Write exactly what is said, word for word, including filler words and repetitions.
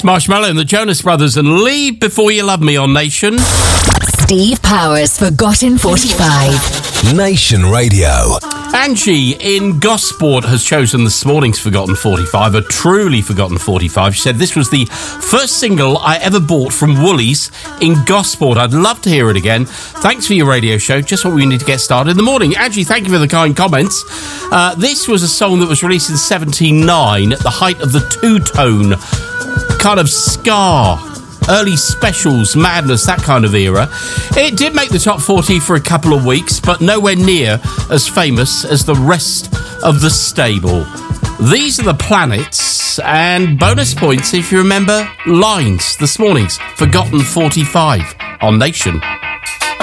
Marshmallow and the Jonas Brothers and Leave Before You Love Me on Nation. Steve Powers' Forgotten forty-five. Nation Radio. Angie in Gosport has chosen this morning's Forgotten forty-five, a truly forgotten forty-five. She said this was the first single I ever bought from Woolies in Gosport. I'd love to hear it again. Thanks for your radio show. Just what we need to get started in the morning. Angie, thank you for the kind comments. Uh, this was a song that was released in seventy-nine at the height of the two-tone kind of ska, early specials, madness, that kind of era. It did make the top forty for a couple of weeks, but nowhere near as famous as the rest of the stable. These are the Planets, and bonus points if you remember lines this morning's Forgotten forty-five on Nation.